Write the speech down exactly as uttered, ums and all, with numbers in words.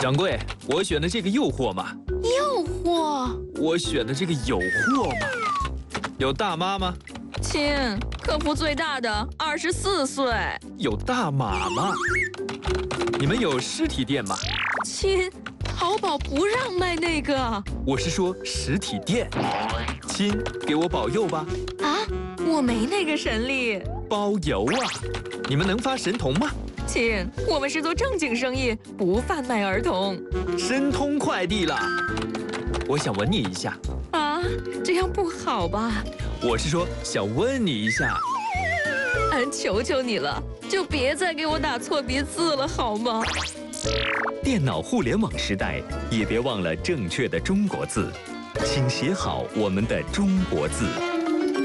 掌柜，我选的这个诱惑嘛。 诱惑？ 我选的这个有货嘛。有大妈吗？ 亲，客服最大的二十四岁。 有大码吗？你们有实体店吗？ 亲，淘宝不让卖那个。 我是说实体店。亲，给我保佑吧。 啊，我没那个神力。 包邮啊！你们能发神童吗？ 亲，我们是做正经生意，不贩卖儿童。 神通快递啦！我想吻你一下。 啊，这样不好吧？ 我是说想问你一下。 俺求求你了，就别再给我打错别字了，好吗？ 电脑互联网时代，也别忘了正确的中国字，请写好我们的中国字。